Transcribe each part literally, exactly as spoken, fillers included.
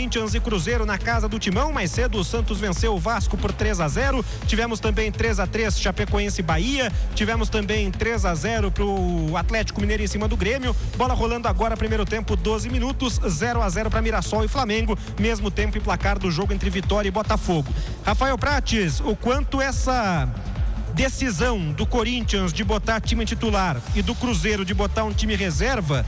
Corinthians e Cruzeiro na casa do Timão. Mais cedo o Santos venceu o Vasco por três a zero. Tivemos também três a três Chapecoense e Bahia. Tivemos também três a zero pro Atlético Mineiro em cima do Grêmio. Bola rolando agora, primeiro tempo, doze minutos, zero a zero para Mirassol e Flamengo. Mesmo tempo e placar do jogo entre Vitória e Botafogo. Rafael Prates, o quanto essa decisão do Corinthians de botar time titular e do Cruzeiro de botar um time reserva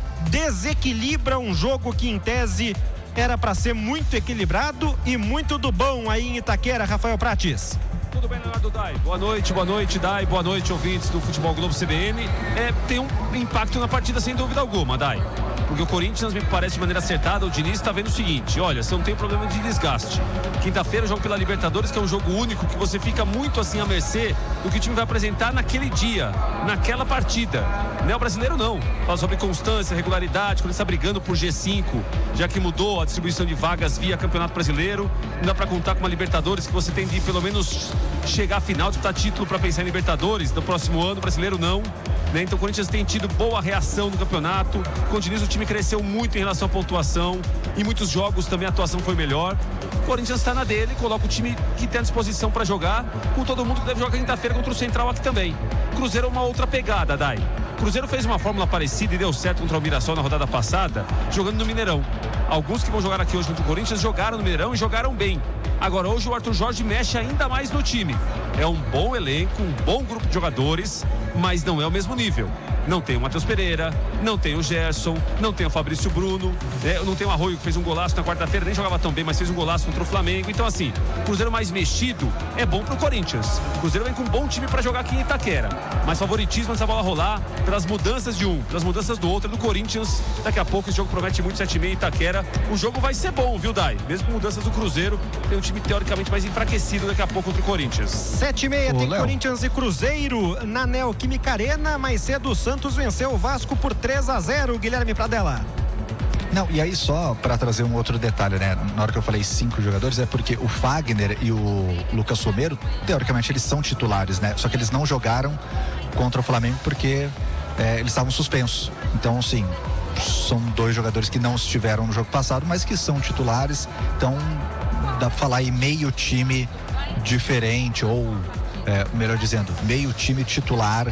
desequilibra um jogo que em tese era para ser muito equilibrado e muito do bom aí em Itaquera, Rafael Prates? Tudo bem, Leonardo Dai? Boa noite, boa noite, Dai. Boa noite, ouvintes do Futebol Globo C B N. É, tem um impacto na partida, sem dúvida alguma, Dai. Porque o Corinthians, me parece de maneira acertada, o Diniz está vendo o seguinte: olha, você não tem problema de desgaste. Quinta-feira, jogo pela Libertadores, que é um jogo único, que você fica muito assim à mercê do que o time vai apresentar naquele dia, naquela partida. Não é o brasileiro, não. Fala sobre constância, regularidade, quando ele está brigando por G cinco, já que mudou a distribuição de vagas via Campeonato Brasileiro. Não dá para contar com uma Libertadores que você tem de pelo menos chegar à final, disputar título para pensar em Libertadores no próximo ano, brasileiro não, né? Então o Corinthians tem tido boa reação no campeonato. Com o Diniz, o time cresceu muito em relação à pontuação. Em muitos jogos também a atuação foi melhor. O Corinthians está na dele, coloca o time que tem à disposição para jogar, com todo mundo que deve jogar quinta-feira contra o Central aqui também. Cruzeiro é uma outra pegada, Dai. Cruzeiro fez uma fórmula parecida e deu certo contra o Mirassol na rodada passada, jogando no Mineirão. Alguns que vão jogar aqui hoje contra o Corinthians jogaram no Mineirão e jogaram bem. Agora hoje o Arthur Jorge mexe ainda mais no time. É um bom elenco, um bom grupo de jogadores, mas não é o mesmo nível. Não tem o Matheus Pereira, não tem o Gerson, não tem o Fabrício Bruno, é, não tem o Arroio, que fez um golaço na quarta-feira, nem jogava tão bem, mas fez um golaço contra o Flamengo. Então assim, o Cruzeiro mais mexido é bom pro Corinthians. O Cruzeiro vem com um bom time para jogar aqui em Itaquera, mas favoritismo nessa bola rolar pelas mudanças de um, pelas mudanças do outro, do Corinthians. Daqui a pouco esse jogo promete muito, sete e meia em Itaquera. O jogo vai ser bom, viu, Dai? Mesmo com mudanças do Cruzeiro, tem um time teoricamente mais enfraquecido daqui a pouco contra o Corinthians. sete e meia tem Léo. Corinthians e Cruzeiro na Neoquímica Arena. Mais cedo o Santos venceu o Vasco por três a zero, Guilherme Pradella. Não, e aí só para trazer um outro detalhe, né? Na hora que eu falei cinco jogadores, é porque o Fagner e o Lucas Romero, teoricamente eles são titulares, né? Só que eles não jogaram contra o Flamengo porque é, eles estavam suspensos. Então, sim, são dois jogadores que não estiveram no jogo passado, mas que são titulares. Então, dá pra falar aí meio time diferente, ou é, melhor dizendo, meio time titular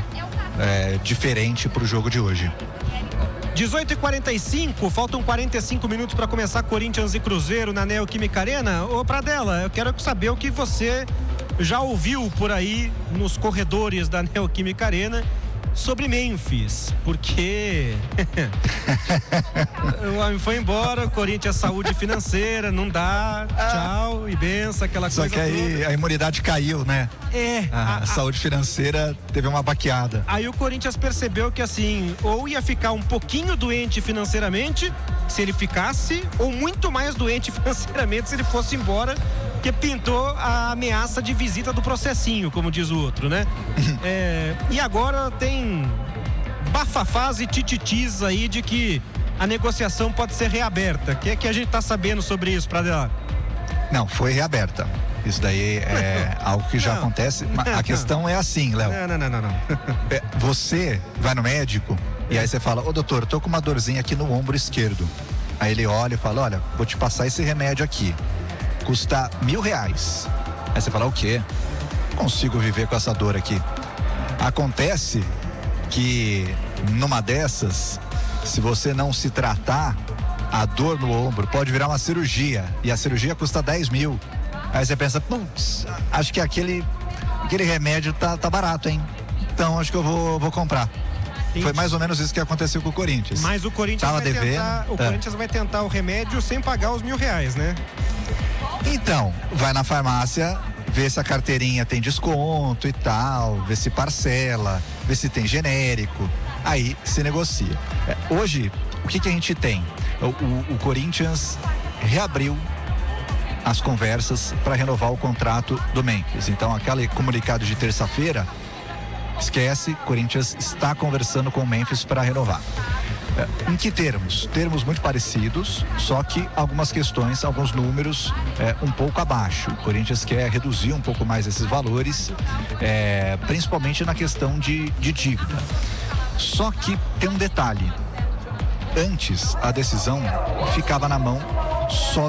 é, diferente pro jogo de hoje. dezoito e quarenta e cinco, faltam quarenta e cinco minutos para começar Corinthians e Cruzeiro na Neoquímica Arena. Ô Pradella, eu quero saber o que você já ouviu por aí nos corredores da Neoquímica Arena sobre Memphis, porque o homem foi embora, o Corinthians saúde financeira, não dá, tchau e benção, aquela Só coisa que aí toda. A imunidade caiu, né? É. A, a, a saúde financeira teve uma baqueada. Aí o Corinthians percebeu que assim, ou ia ficar um pouquinho doente financeiramente, se ele ficasse, ou muito mais doente financeiramente se ele fosse embora, que pintou a ameaça de visita do processinho, como diz o outro, né? é, e agora tem bafafás e tititis aí de que a negociação pode ser reaberta. O que é que a gente tá sabendo sobre isso, Pradella? Não, foi reaberta. Isso daí é algo que já não, acontece. Não, a questão não. é assim, Léo. Não, não, não, não. É, você vai no médico e aí você fala: ô doutor, tô com uma dorzinha aqui no ombro esquerdo. Aí ele olha e fala: olha, vou te passar esse remédio aqui. Custa mil reais. Aí você fala: o quê? Consigo viver com essa dor aqui. Acontece que numa dessas, se você não se tratar, a dor no ombro pode virar uma cirurgia. E a cirurgia custa dez mil. Aí você pensa: putz, acho que aquele, aquele remédio tá, tá barato, hein? Então acho que eu vou, vou comprar. Entendi. Foi mais ou menos isso que aconteceu com o Corinthians. Mas o Corinthians, Tava vai, devendo, tentar, o é. Corinthians vai tentar o remédio sem pagar os mil reais, né? Então, vai na farmácia, vê se a carteirinha tem desconto e tal, vê se parcela, vê se tem genérico, aí se negocia. É, hoje, o que, que a gente tem? O, o, o Corinthians reabriu as conversas para renovar o contrato do Memphis. Então, aquele comunicado de terça-feira, esquece, Corinthians está conversando com o Memphis para renovar. É, em que termos? Termos muito parecidos, só que algumas questões, alguns números é, um pouco abaixo. O Corinthians quer reduzir um pouco mais esses valores, é, principalmente na questão de, de dívida. Só que tem um detalhe: antes a decisão ficava na mão só